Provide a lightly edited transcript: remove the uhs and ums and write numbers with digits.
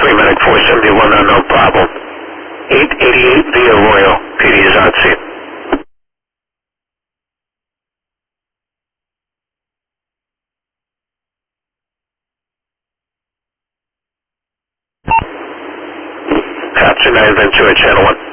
Medic 471 unknown problem. 888 via Royal. PD is on scene. Capture 9 Ventura Channel 1.